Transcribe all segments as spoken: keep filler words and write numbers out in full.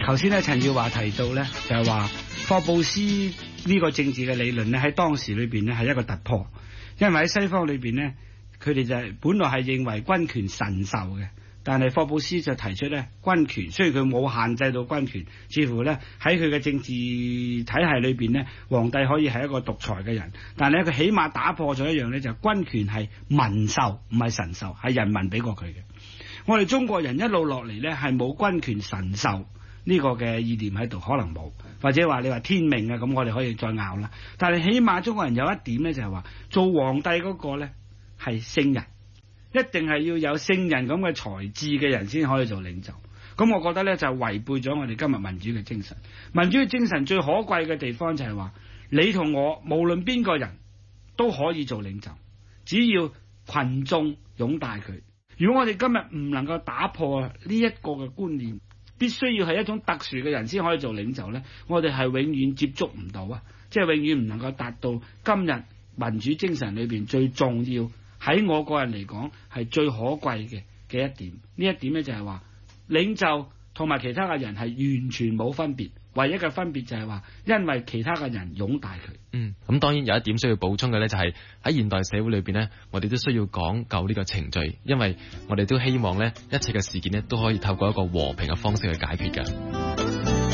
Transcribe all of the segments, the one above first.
頭先咧陳耀華提到咧就係話霍布斯呢個政治嘅理論咧喺當時裏邊咧係一個突破，因為喺西方裏邊咧佢哋就係本來係認為君權神授嘅。但係霍布斯就提出咧，軍權雖然佢冇限制到軍權，似乎咧喺佢嘅政治體系裏邊咧，皇帝可以係一個獨裁嘅人，但係咧佢起碼打破咗一樣咧，就係軍權係民授唔係神授，係人民俾過佢嘅。我哋中國人一路落嚟咧係冇軍權神授呢個嘅意念喺度，可能冇，或者話你話天命啊，咁我哋可以再拗啦。但係起碼中國人有一點咧，就係話做皇帝嗰個咧係聖人。一定係要有聖人咁嘅才智嘅人先可以做領袖，咁我覺得咧就違背咗我哋今日民主嘅精神。民主嘅精神最可貴嘅地方就係話，你同我無論邊個人都可以做領袖，只要群眾擁戴佢。如果我哋今日唔能夠打破呢一個嘅觀念，必須要係一種特殊嘅人先可以做領袖咧，我哋係永遠接觸唔到啊，即係永遠唔能夠達到今日民主精神裏邊最重要。喺我個人嚟講係最可貴嘅嘅一點，呢一點咧就係話領袖同埋其他嘅人係完全冇分別，唯一嘅分別就係話因為其他嘅人擁戴佢。 嗯，咁當然有一點需要補充嘅咧，就係喺現代社會裏邊咧，我哋都需要講究呢個程序，因為我哋都希望咧一切嘅事件咧都可以透過一個和平嘅方式去解決嘅。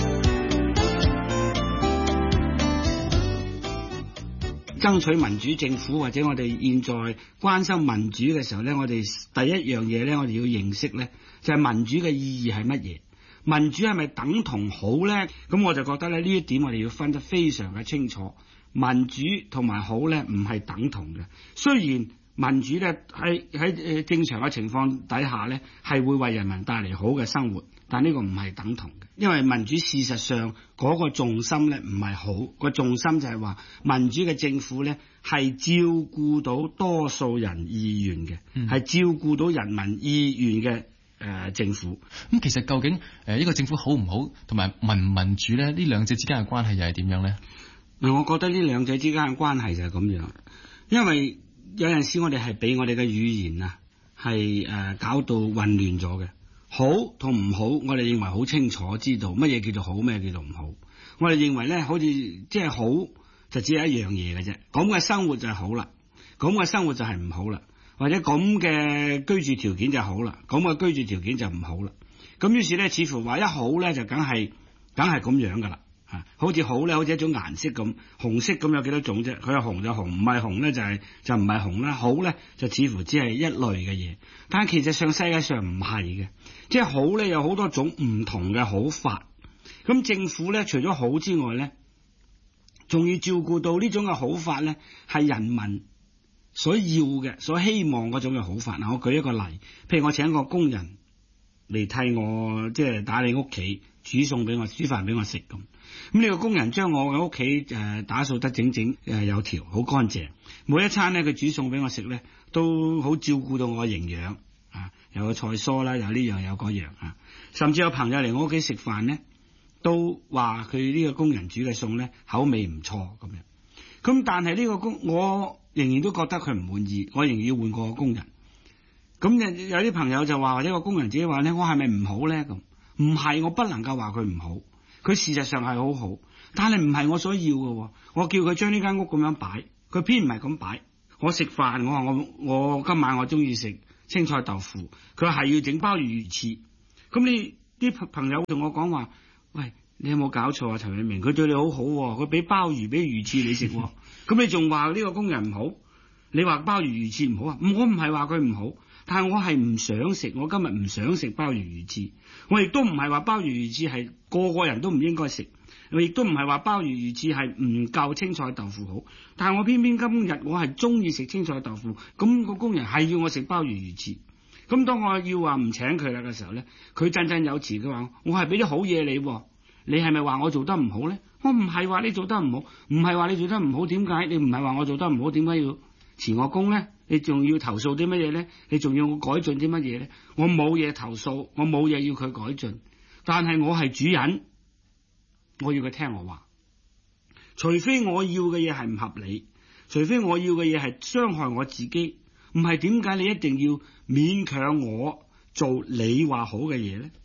爭取民主政府或者我哋現在關心民主嘅時候咧，我哋第一樣嘢咧，我哋要認識咧，就係民主嘅意義係乜嘢？民主係咪等同好咧？咁我就覺得咧呢一點我哋要分得非常嘅清楚。民主同埋好咧唔係等同嘅。雖然民主咧喺喺誒正常嘅情況底下咧係會為人民帶嚟好嘅生活，但呢個唔係等同嘅。因為民主事實上嗰個重心咧唔係好，個重心就係話民主嘅政府咧係照顧到多數人意願嘅，係、嗯、照顧到人民意願嘅誒、呃、政府。 咁其實究竟誒呢個政府好唔好，同埋民唔民主咧，呢兩者之間嘅關係又係點樣咧？ 我覺得呢兩者之間嘅關係就係咁樣，因為有陣時我哋係俾我哋嘅語言啊係誒搞到混亂咗嘅。好同唔好，我哋認為好清楚知道乜嘢叫做好，咩叫做唔好。我哋認為咧，好似即係好就只係一樣嘢嘅啫。咁嘅生活就係好啦，咁嘅生活就係唔好啦，或者咁嘅居住條件就好啦，咁嘅居住條件就唔好啦。咁於是咧，似乎話一好咧就梗係梗係咁樣噶啦。嚇，好似好咧，好似一種顏色咁，紅色咁有幾多種啫？佢係紅就紅，唔係紅咧就係就唔係紅啦。好咧就似乎只係一類嘅嘢，但係其實上世界上唔係嘅，即係好咧有好多種唔同嘅好法。咁政府咧除咗好之外咧，仲要照顧到呢種嘅好法咧係人民所要嘅、所希望嗰種嘅好法。嗱，我舉一個例，譬如我請個工人嚟替我即係打理屋企，煮餸俾我，煮飯俾我食咁。咁呢個工人將我嘅屋企誒打掃得整整誒有條，好乾淨。每一餐咧佢煮餸俾我食咧，都好照顧到我嘅營養啊，有個菜蔬啦，有呢樣有嗰樣啊。甚至有朋友嚟我屋企食飯咧，都話佢呢個工人煮嘅餸咧口味唔錯咁樣。咁但係呢個工，我仍然都覺得佢唔滿意，我仍然要換個工人。咁有有啲朋友就話，或者個工人自己話咧，我係咪唔好咧？咁唔係，我不能夠話佢唔好。佢事實上係好好，但係唔係我所要嘅。我叫佢將呢間屋咁樣擺，佢偏唔係咁擺。我食飯，我話我我今晚我中意食青菜豆腐，佢係要整鮑魚魚翅。咁你啲朋友同我講話，喂，你有冇搞錯啊？陳偉明，佢對你好好，佢俾鮑魚俾魚翅你食，咁你仲話呢個工人唔好？你話鮑魚魚翅唔好啊？我唔係話佢唔好。但係我係唔想食，我今日唔想食鮑魚魚翅。我亦都唔係話鮑魚魚翅係個個人都唔應該食，我亦都唔係話鮑魚魚翅係唔夠青菜豆腐好。但係我偏偏今日我係中意食青菜豆腐，咁個工人係要我食鮑魚魚翅。咁當我要話唔請佢啦嘅時候咧，佢振振有詞，佢話我係俾啲好嘢你，你係咪話我做得唔好咧？我唔係話你做得唔好，唔係話你做得唔好，點解你唔係話我做得唔好？點解要辭我工咧？你仲要投訴啲乜嘢咧？你仲要我改進啲乜嘢咧？我冇嘢投訴，我冇嘢要佢改進，但係我係主人，我要佢聽我話。除非我要嘅嘢係唔合理，除非我要嘅嘢係傷害我自己，唔係點解你一定要勉強我做你話好嘅嘢咧？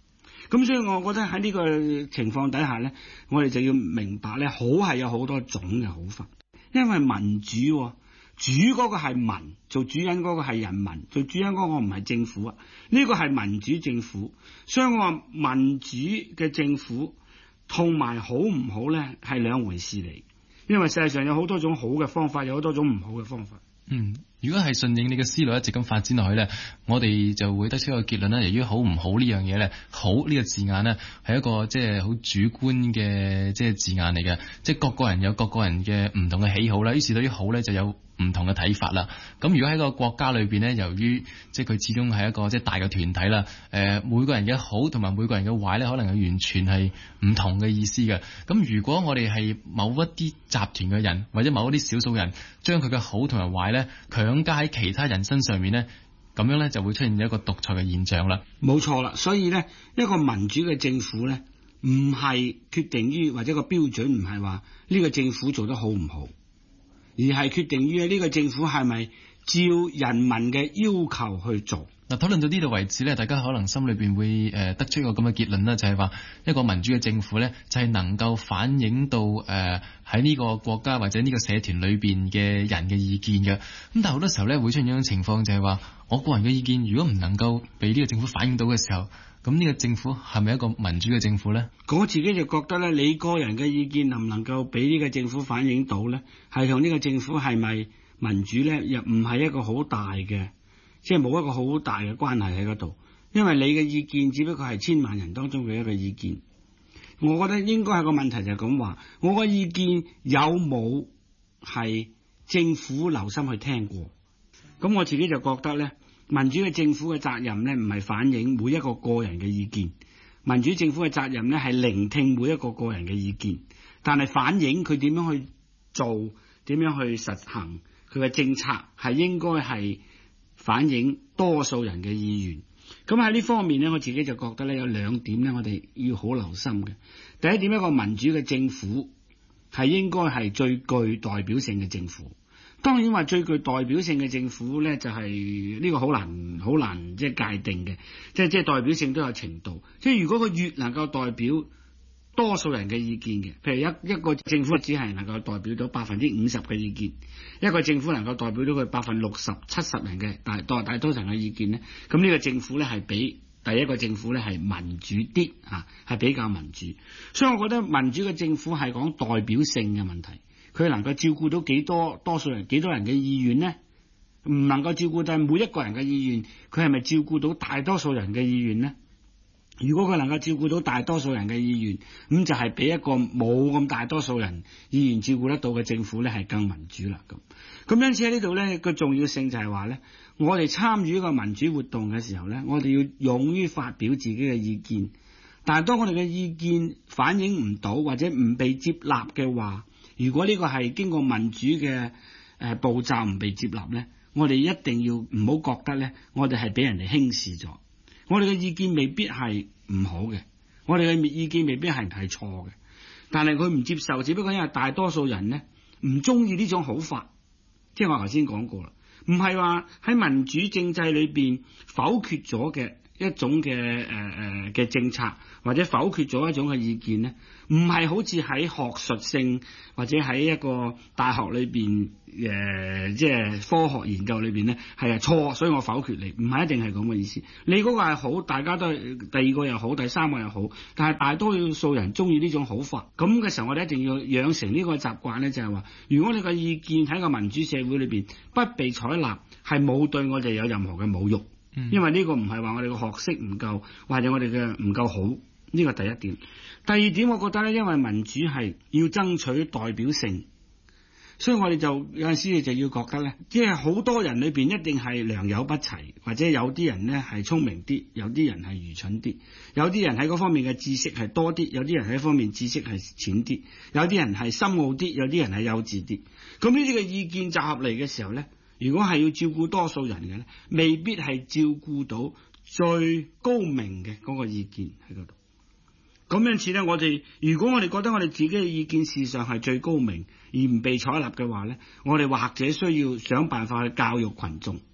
咁所以我覺得喺呢個情況底下咧，我哋就要明白咧，好係有好多種嘅好法，因為民主、哦。主嗰個係民，做主人嗰個係人民，做主人嗰個唔係政府啊，呢個係民主政府。所以我話民主嘅政府同埋好唔好咧係兩回事嚟，因為世界上有好多種好嘅方法，有好多種唔好嘅方法。 嗯，如果係順應你嘅思路一直咁發展落去咧，我哋就會得出一個結論啦。由於好唔好呢樣嘢咧，好呢個字眼咧係一個即係好主觀嘅即係字眼嚟嘅，即係各個人有各個人嘅唔同嘅喜好啦。於是對於好咧就有唔同嘅睇法啦。咁如果喺個國家裏邊咧，由於即係佢始終係一個即係大嘅團體啦，誒、呃、每個人嘅好同埋每個人嘅壞咧，可能係完全係唔同嘅意思嘅。咁如果我哋係某一啲集團嘅人，或者某一啲少數人，將佢嘅好同埋壞咧強加喺其他人身上面咧，咁樣咧就會出現一個獨裁嘅現象啦。 冇錯啦，所以咧一個民主嘅政府咧，唔係決定於或者個標準唔係話呢個政府做得好唔好，而係決定於呢個政府係咪照人民嘅要求去做。 嗱，討論到呢度為止咧，大家可能心裏邊會誒得出一個咁嘅結論啦，就係話一個民主嘅政府咧，就係能夠反映到誒喺呢個國家或者呢個社團裏邊嘅人嘅意見嘅。咁但係好多時候咧會出現一種情況，就係話我個人嘅意見如果唔能夠俾呢個政府反映到嘅時候，咁呢個政府係咪一個民主嘅政府咧？ 我自己就覺得咧，你個人嘅意見能唔能夠俾呢個政府反映到咧，係同呢個政府係咪民主咧，又唔係一個好大嘅。即係冇一個好大嘅關係喺嗰度，因為你嘅意見只不過係千萬人當中嘅一個意見。我覺得應該係個問題就係咁話，我個意見有冇係政府留心去聽過？咁我自己就覺得咧，民主嘅政府嘅責任咧唔係反映每一個個人嘅意見，民主政府嘅責任咧係聆聽每一個個人嘅意見，但係反映佢點樣去做，點樣去實行佢嘅政策係應該係反映多數人嘅意願。咁喺呢方面咧，我自己就覺得咧有兩點咧，我哋要好留心嘅。第一點，一個民主嘅政府係應該係最具代表性嘅政府。當然話最具代表性嘅政府咧，就係呢個好難好難即係界定嘅，即係即係代表性都有程度。即係如果佢越能夠代表多數人嘅意見嘅，譬如一一個政府只係能夠代表到百分之五十嘅意見，一個政府能夠代表到佢百分之六十、七十人嘅大大大多數人嘅意見咧，咁呢個政府咧係比第一個政府咧係民主啲啊，係比較民主。所以我覺得民主嘅政府係講代表性嘅問題，佢能夠照顧到幾多多數人幾多人嘅意願咧？唔能夠照顧到每一個人嘅意願，佢係咪照顧到大多數人嘅意願咧？如果佢能夠照顧到大多數人嘅意願，咁就係比一個冇咁大多數人意願照顧得到嘅政府咧係更民主啦。咁咁因此喺呢度咧個重要性就係話咧，我哋參與一個民主活動嘅時候咧，我哋要勇於發表自己嘅意見。但係當我哋嘅意見反映唔到或者唔被接納嘅話，如果呢個係經過民主嘅誒步驟唔被接納咧，我哋一定要唔好覺得咧，我哋係俾人哋輕視咗。我哋嘅意見未必係唔好嘅，我哋嘅意見未必係係錯嘅，但係佢唔接受，只不過因為大多數人咧唔中意呢種好法，即係我頭先講過啦，唔係話喺民主政制裏邊否決咗嘅一種嘅誒誒嘅政策，或者否決咗一種嘅意見咧，唔係好似喺學術性或者喺一個大學裏邊誒、呃、即係科學研究裏邊咧係啊錯，所以我否決你，唔係一定係咁嘅意思。你嗰個係好，大家都係第二個又好，第三個又好，但係大多數人中意呢種好法，咁嘅時候我哋一定要養成呢個習慣咧，就係話，如果你個意見喺個民主社會裏邊不被採納，係冇對我哋有任何嘅侮辱。因為呢個唔係話我哋嘅學識唔夠，或者我哋嘅唔夠好，呢個第一點。第二點，我覺得咧，因為民主係要爭取代表性，所以我哋就有陣時就要覺得咧，即係好多人裏邊一定係良莠不齊，或者有啲人咧係聰明啲，有啲人係愚蠢啲，有啲人喺嗰方面嘅知識係多啲，有啲人喺嗰方面知識係淺啲，有啲人係深奧啲，有啲人係幼稚啲。咁呢啲嘅意見集合嚟嘅時候咧，如果係要照顧多數人嘅咧，未必係照顧到最高明嘅嗰個意見喺嗰度。咁因此咧，我哋如果我哋覺得我哋自己嘅意見事實上係最高明而唔被採納嘅話咧，我哋或者需要想辦法去教育群眾，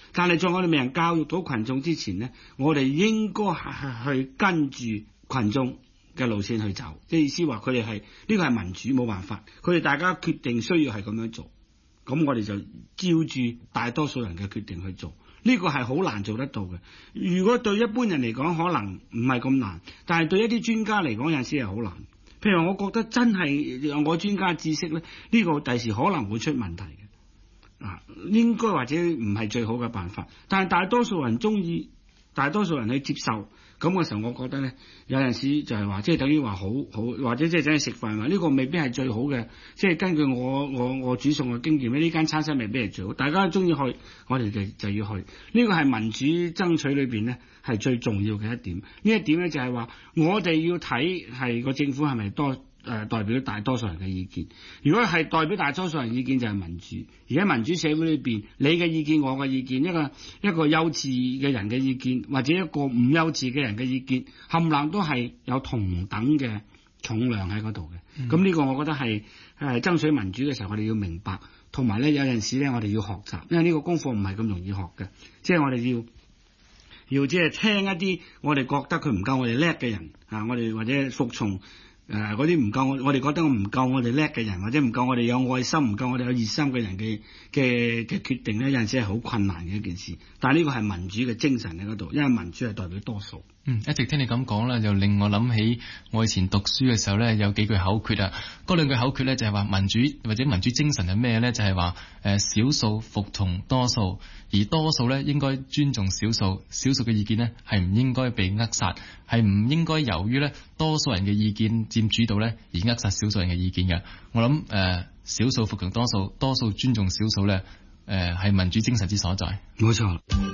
但係在我哋未能教育到群眾之前呢，我哋應該係去跟住群眾嘅路線去走，即係意思話佢哋係呢個係民主，冇辦法，佢哋大家決定需要係咁樣做，咁我哋就照住大多數人嘅決定去做，呢個係好難做得到嘅。如果對一般人嚟講可能唔係咁難，但係對一啲專家嚟講有陣時係好難。譬如我覺得真係我專家知識咧，呢個第時可能會出問題嘅，啊，應該或者唔係最好嘅辦法。但係大多數人中意，大多數人去接受，咁嘅時候，我覺得咧有陣時就係話，即係等於話好好，或者即係真係食飯話呢個未必係最好嘅。即係根據我我我煮餸嘅經驗咧，呢間餐廳未必係最好。大家中意去，我哋就就要去。呢個係民主爭取裏邊咧係最重要嘅一點。呢一點咧就係話，我哋要睇係個政府係咪多誒、呃、代表大多數人嘅意見。如果係代表大多數人意見，就係民主。而喺民主社會裏邊，你嘅意見、我嘅意見，一個一個幼稚嘅人嘅意見，或者一個唔幼稚嘅人嘅意見，冚唪唥都係有同等嘅重量喺嗰度嘅。咁呢、嗯、個我覺得係誒爭取民主嘅時候，我哋要明白，同埋咧有陣時咧，我哋要學習，因為呢個功課唔係咁容易學嘅，即係我哋要。要即係聽一啲我哋覺得佢唔夠我哋叻嘅人啊，我哋或者服從誒嗰啲唔夠我我哋覺得唔夠我哋叻嘅人，或者唔夠我哋有愛心、唔夠我哋有熱心嘅人嘅嘅嘅決定咧，有陣時係好困難嘅一件事。但係呢個係民主嘅精神喺嗰度，因為民主係代表多數。 嗯，一直聽你咁講啦，就令我諗起我以前讀書嘅時候咧，有幾句口訣啊。嗰兩句口訣咧就係話民主或者民主精神係咩咧？就係話誒少數服從多數，而多數咧應該尊重少數，少數嘅意見咧係唔應該被扼殺，係唔應該由於咧多數人嘅意見佔主導咧而扼殺少數人嘅意見嘅。我諗誒少數服從多數，多數尊重少數咧誒係民主精神之所在。 冇錯。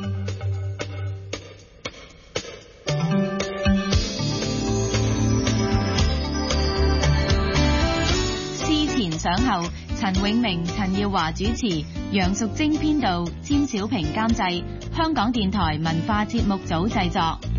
想後，陳永明、陳耀華主持，楊淑貞編導，詹小平監製，香港電台文化節目組製作。